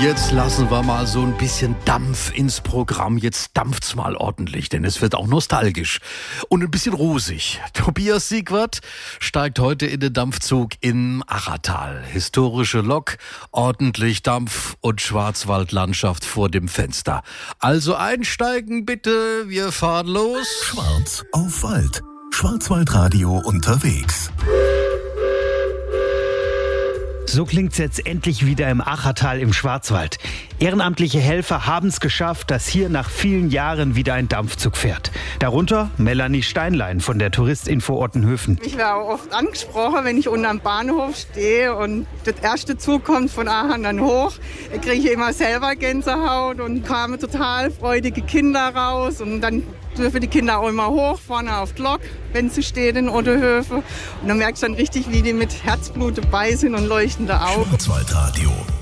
Jetzt lassen wir mal so ein bisschen Dampf ins Programm. Jetzt dampft's mal ordentlich, denn es wird auch nostalgisch und ein bisschen rosig. Tobias Siegwart steigt heute in den Dampfzug im Achertal. Historische Lok, ordentlich Dampf und Schwarzwaldlandschaft vor dem Fenster. Also einsteigen bitte, wir fahren los. Schwarz auf Wald. Schwarzwaldradio unterwegs. So klingt's jetzt endlich wieder im Achertal im Schwarzwald. Ehrenamtliche Helfer haben es geschafft, dass hier nach vielen Jahren wieder ein Dampfzug fährt. Darunter Melanie Steinlein von der Touristinfo Ottenhöfen. Ich werde auch oft angesprochen, wenn ich unten am Bahnhof stehe und der erste Zug kommt von Aachen dann hoch. Da kriege ich immer selber Gänsehaut und kamen total freudige Kinder raus. Und dann dürfen die Kinder auch immer hoch, vorne auf die Lok, wenn sie steht in Ottenhöfen. Und dann merkst du dann richtig, wie die mit Herzblut dabei sind und leuchtende Augen. Schwarzwaldradio.